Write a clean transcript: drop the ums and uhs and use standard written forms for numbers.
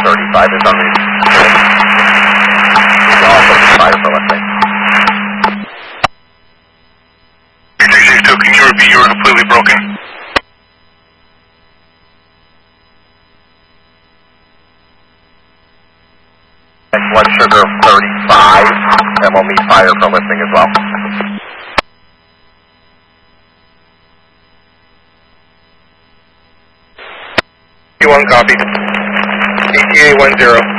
35 is on the... Also fire for listening. 3662, can you repeat? You were completely broken. Blood sugar 35, and we'll need fire for listening as well. One copy. ETA 10.